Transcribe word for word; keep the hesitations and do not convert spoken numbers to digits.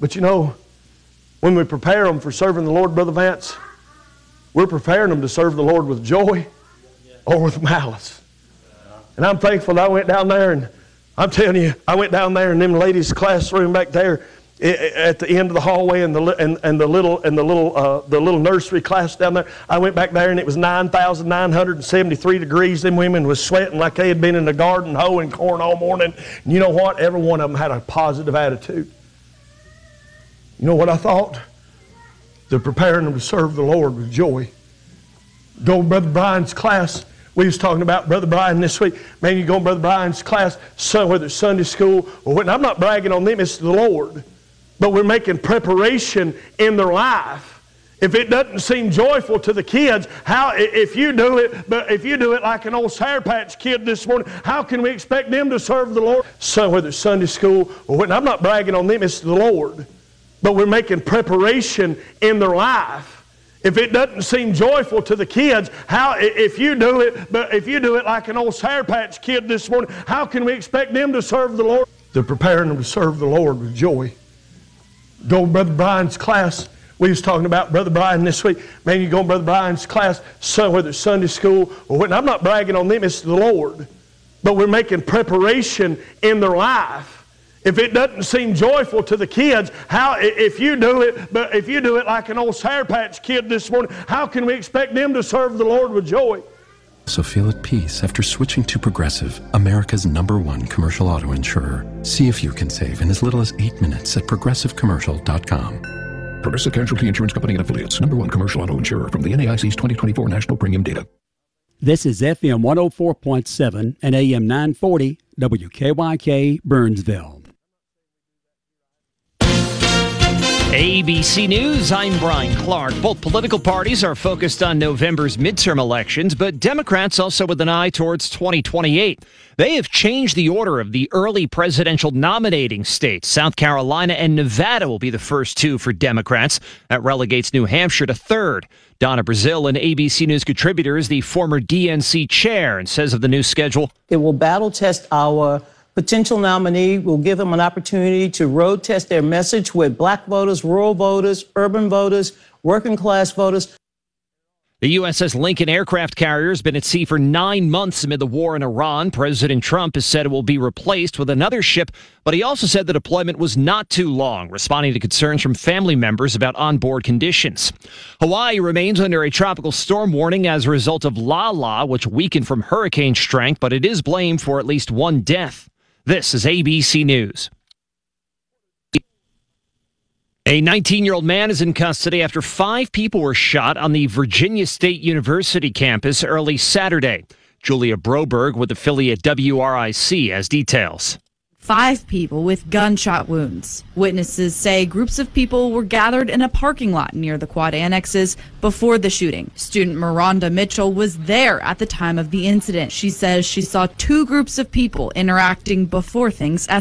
But you know, when we prepare them for serving the Lord, Brother Vance, we're preparing them to serve the Lord with joy or with malice. And I'm thankful that I went down there, and I'm telling you, I went down there in them ladies' classroom back there at the end of the hallway, and the and, and the little and the little uh, the little nursery class down there. I went back there, and it was nine thousand nine hundred seventy-three degrees. Them women was sweating like they had been in the garden hoeing corn all morning. And you know what? Every one of them had a positive attitude. You know what I thought? They're preparing them to serve the Lord with joy. Go to Brother Brian's class. We was talking about Brother Brian this week. Man, you go to Brother Brian's class, so whether it's Sunday school or when, I'm not bragging on them, it's the Lord. But we're making preparation in their life. If it doesn't seem joyful to the kids, how if you do it, but if you do it like an old Sour Patch Kid this morning, how can we expect them to serve the Lord? So whether it's Sunday school or when, I'm not bragging on them, it's the Lord. But we're making preparation in their life. If it doesn't seem joyful to the kids, how if you do it, but if you do it like an old Sour Patch Kid this morning, how can we expect them to serve the Lord? They're preparing them to serve the Lord with joy. Go to Brother Brian's class. We was talking about Brother Brian this week. Man, you go to Brother Brian's class, so whether it's Sunday school or when, I'm not bragging on them, it's the Lord. But we're making preparation in their life. If it doesn't seem joyful to the kids, how if you do it, but if you do it like an old Sour Patch Kid this morning, how can we expect them to serve the Lord with joy? So feel at peace after switching to Progressive, America's number one commercial auto insurer. See if you can save in as little as eight minutes at progressive commercial dot com. Progressive Casualty Insurance Company and Affiliates, number one commercial auto insurer from the N A I C's twenty twenty-four National Premium Data. This is F M one oh four point seven and A M nine forty, W K Y K, Burnsville. A B C News, I'm Brian Clark. Both political parties are focused on November's midterm elections, but Democrats also with an eye towards twenty twenty-eight. They have changed the order of the early presidential nominating states. South Carolina and Nevada will be the first two for Democrats. That relegates New Hampshire to third. Donna Brazil, an A B C News contributor, is the former D N C chair and says of the new schedule, it will battle test our potential nominee, will give them an opportunity to road test their message with black voters, rural voters, urban voters, working class voters. The U S S Lincoln aircraft carrier has been at sea for nine months amid the war in Iran. President Trump has said it will be replaced with another ship, but he also said the deployment was not too long, responding to concerns from family members about onboard conditions. Hawaii remains under a tropical storm warning as a result of Lala, which weakened from hurricane strength, but it is blamed for at least one death. This is A B C News. A nineteen-year-old man is in custody after five people were shot on the Virginia State University campus early Saturday. Julia Broberg with affiliate W R I C has details. Five people with gunshot wounds. Witnesses say groups of people were gathered in a parking lot near the quad annexes before the shooting. Student Miranda Mitchell was there at the time of the incident. She says she saw two groups of people interacting before things escalated.